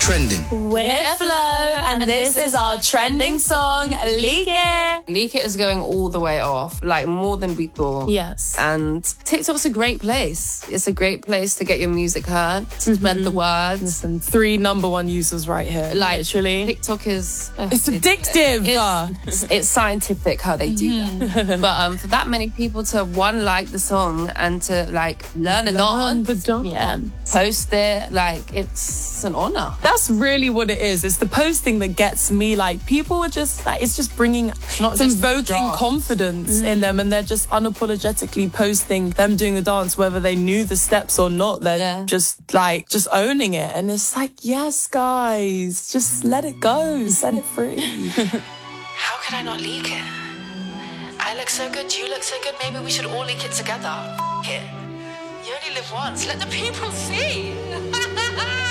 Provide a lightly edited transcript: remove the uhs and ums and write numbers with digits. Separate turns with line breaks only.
Trending.
We're Flo, and this is our trending song, Leak It.
Leak It is going all the way off, like more than we thought.
Yes.
And TikTok's a great place. It's a great place to get your music heard, to spread the words.
Listen, 3 number 1 users right here.
Like,
literally.
TikTok is...
It's addictive.
It's scientific how they do that. But for that many people to, one, like the song and to, like, learn a dance.
Yeah.
Post it, like, it's an honor.
That's really what it is. It's the posting that gets me. Like, people are just, like, it's just bringing,
Not
it's
just
invoking confidence in them, and they're just unapologetically posting them doing the dance, whether they knew the steps or not. They're just owning it. And it's like, yes, guys, just let it go, set it free.
How could I not leak it? I look so good, you look so good, maybe we should all leak it together. F*** it. You only live once, let the people see.